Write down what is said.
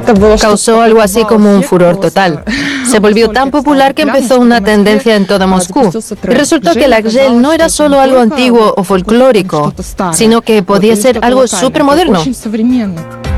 Causó algo así como un furor total. Se volvió tan popular que empezó una tendencia en toda Moscú. Y resultó que el gel no era solo algo antiguo o folclórico, sino que podía ser algo súper moderno.